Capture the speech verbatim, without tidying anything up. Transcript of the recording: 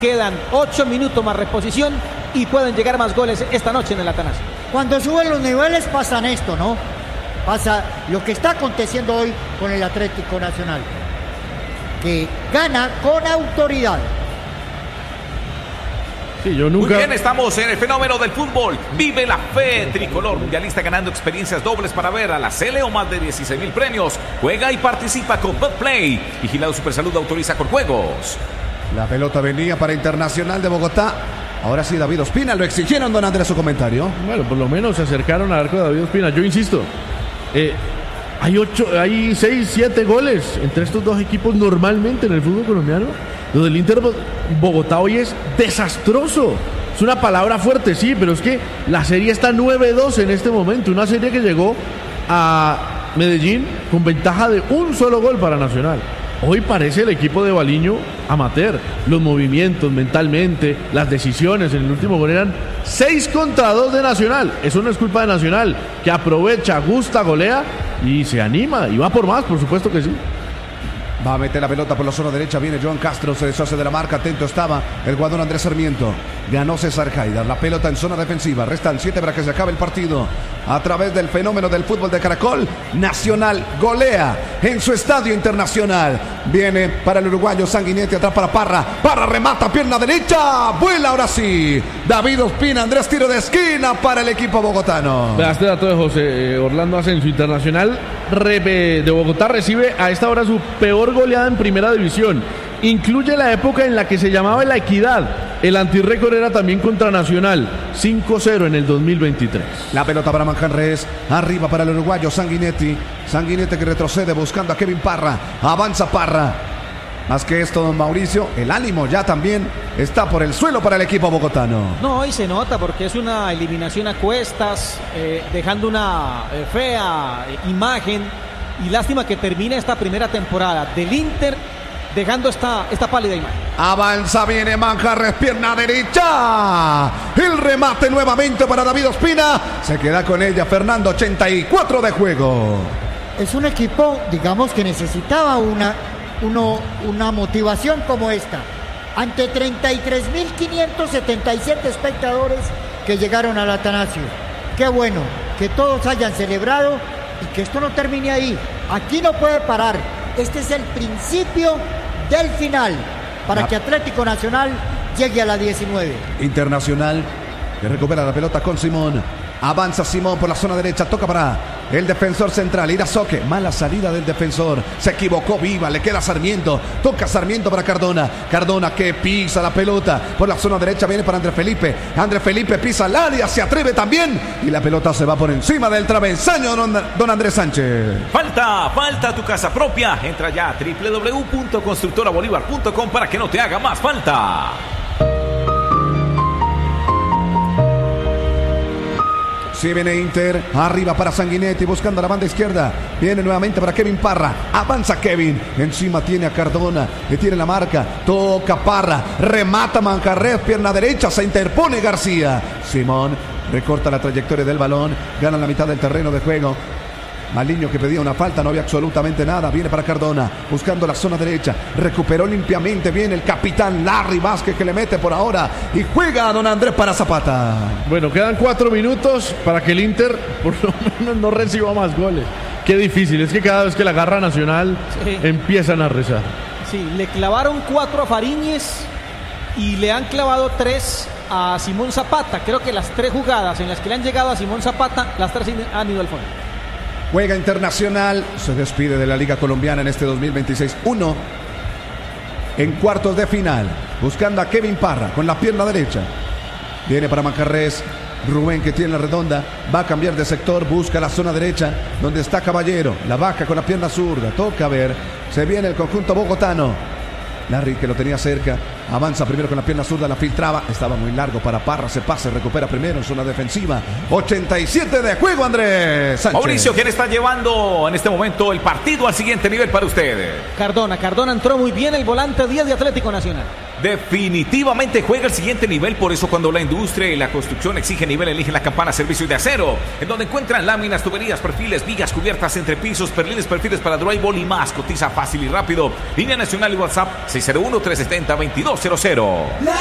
Quedan ocho minutos más reposición y pueden llegar más goles esta noche en el Atanasio. Cuando suben los niveles pasan esto, ¿no? Pasa lo que está aconteciendo hoy con el Atlético Nacional, que gana con autoridad. Sí, yo nunca... Muy bien, estamos en el fenómeno del fútbol. Vive la fe tricolor mundialista ganando experiencias dobles para ver a la Sele o más de dieciséis mil premios. Juega y participa con Betplay. Vigilado Supersalud, autoriza con juegos. La pelota venía para Internacional de Bogotá. Ahora sí, David Ospina, lo exigieron, don Andrés, su comentario. Bueno, por lo menos se acercaron al arco de David Ospina. Yo insisto, eh, hay ocho, hay seis, siete goles entre estos dos equipos normalmente en el fútbol colombiano. Lo del Inter Bogotá hoy es desastroso. Es una palabra fuerte, sí, pero es que la serie está nueve dos en este momento. Una serie que llegó a Medellín con ventaja de un solo gol para Nacional. Hoy parece el equipo de Baliño amateur. Los movimientos mentalmente, las decisiones en el último gol eran seis contra dos de Nacional. Eso no es culpa de Nacional, que aprovecha, gusta, golea y se anima y va por más, por supuesto que sí. Va a meter la pelota por la zona derecha. Viene Joan Castro, se deshace de la marca. Atento estaba el jugador Andrés Sarmiento. Ganó César Haidar. La pelota en zona defensiva. Restan siete para que se acabe el partido. A través del fenómeno del fútbol de Caracol, Nacional golea en su estadio Internacional. Viene para el uruguayo Sanguinetti, atrás para Parra. Parra remata, pierna derecha. Vuela ahora sí. David Ospina, Andrés, tiro de esquina para el equipo bogotano. Este dato de José Orlando Asensio. Internacional de Bogotá recibe a esta hora su peor goleada en primera división. Incluye la época en la que se llamaba La Equidad. El antirrécord era también contra Nacional, cinco cero en el dos mil veintitrés. La pelota para Manjarres, arriba para el uruguayo Sanguinetti. Sanguinetti que retrocede buscando a Kevin Parra. Avanza Parra. Más que esto, don Mauricio, el ánimo ya también está por el suelo para el equipo bogotano. No, y se nota porque es una eliminación a cuestas, eh, dejando una eh, fea eh, imagen. Y lástima que termine esta primera temporada del Inter dejando esta, esta pálida imagen. Avanza, viene Manjarres, pierna derecha. El remate nuevamente para David Ospina. Se queda con ella Fernando, ochenta y cuatro de juego. Es un equipo, digamos, que necesitaba una, uno, una motivación como esta. Ante treinta y tres mil quinientos setenta y siete espectadores que llegaron al Atanasio. Qué bueno que todos hayan celebrado y que esto no termine ahí. Aquí no puede parar. Este es el principio del final para que Atlético Nacional llegue a la diecinueve. Internacional que recupera la pelota con Simón. Avanza Simón por la zona derecha, toca para el defensor central, Irazoque. Mala salida del defensor, se equivocó Viva, le queda Sarmiento. Toca Sarmiento para Cardona. Cardona que pisa la pelota por la zona derecha, viene para Andrés Felipe. Andrés Felipe pisa el área, se atreve también y la pelota se va por encima del travesaño, don, don Andrés Sánchez. Falta, falta tu casa propia. Entra ya a doble u doble u doble u punto constructora bolívar punto com para que no te haga más falta. Si viene Inter, arriba para Sanguinetti, buscando la banda izquierda. Viene nuevamente para Kevin Parra. Avanza Kevin. Encima tiene a Cardona. Le tiene la marca. Toca Parra. Remata Manjarres. Pierna derecha. Se interpone García. Simón recorta la trayectoria del balón. Gana la mitad del terreno de juego. Maliño que pedía una falta, no había absolutamente nada. Viene para Cardona, buscando la zona derecha. Recuperó limpiamente bien el capitán Larry Vázquez, que le mete por ahora. Y juega a don Andrés para Zapata. Bueno, quedan cuatro minutos para que el Inter por lo menos no reciba más goles. Qué difícil, es que cada vez que la agarra Nacional sí, empiezan a rezar. Sí, le clavaron cuatro a Fariñez y le han clavado tres a Simón Zapata. Creo que las tres jugadas en las que le han llegado a Simón Zapata, las tres han ido al fondo. Juega Internacional, se despide de la Liga Colombiana en este dos mil veintiséis. Uno en cuartos de final, buscando a Kevin Parra con la pierna derecha. Viene para Manjarres, Rubén que tiene la redonda, va a cambiar de sector, busca la zona derecha, donde está Caballero, la baja con la pierna zurda, toca ver, se viene el conjunto bogotano. Larry que lo tenía cerca, avanza primero con la pierna zurda, la filtraba, estaba muy largo para Parra, se pasa, recupera primero en zona defensiva. ochenta y siete de juego, Andrés Sánchez. Mauricio, ¿quién está llevando en este momento el partido al siguiente nivel para usted? Cardona, Cardona entró muy bien, el volante diez de Atlético Nacional. Definitivamente juega el siguiente nivel, por eso cuando la industria y la construcción exigen nivel, eligen la Campana Servicio de Acero, en donde encuentran láminas, tuberías, perfiles, vigas, cubiertas, entrepisos, perliles, perfiles para drywall y más. Cotiza fácil y rápido. Línea nacional y WhatsApp seis cero uno, tres siete cero, dos dos cero cero.